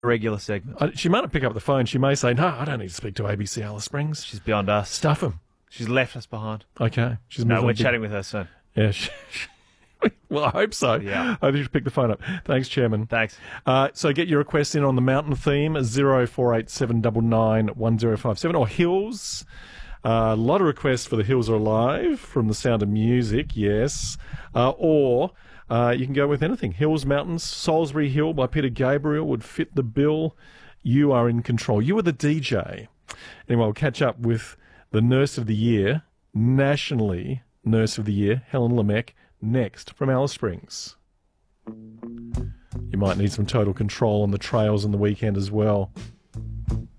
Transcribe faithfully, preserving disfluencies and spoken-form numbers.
regular segment. Uh, she might not pick up the phone. She may say, no, I don't need to speak to A B C Alice Springs. She's beyond us. Stuff him. She's left us behind. Okay. She's No, moved on we're to- chatting with her soon. Yeah. She, well, I hope so. Yeah. I think she'll pick the phone up. Thanks, Chairman. Thanks. Uh, so get your request in on the mountain theme, zero four eight seven nine nine one zero five seven, or Hills. Uh, a lot of requests for the Hills Are Alive from The Sound of Music, yes. Uh, or uh, you can go with anything. Hills, Mountains, Salisbury Hill by Peter Gabriel would fit the bill. You are in control. You are the D J. Anyway, we'll catch up with the Nurse of the Year, nationally Nurse of the Year, Helen Lemecq, next from Alice Springs. You might need some total control on the trails on the weekend as well.